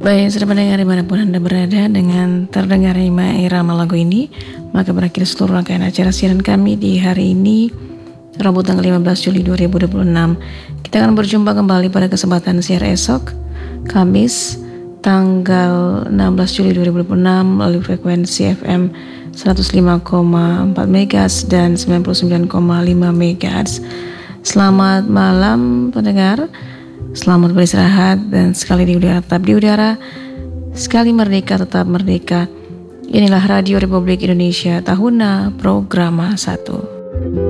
Baik, sudah mendengar dimanapun Anda berada dengan terdengar irama lagu ini, maka berakhir seluruh rangkaian acara siaran kami di hari ini, Rabu tanggal 15 Juli 2026. Kita akan berjumpa kembali pada kesempatan siar esok, Kamis, tanggal 16 Juli 2026 melalui frekuensi FM 105,4 MHz dan 99,5 MHz. Selamat malam pendengar. Selamat beristirahat dan sekali di udara tetap di udara, sekali merdeka tetap merdeka. Inilah Radio Republik Indonesia Tahuna Programa 1.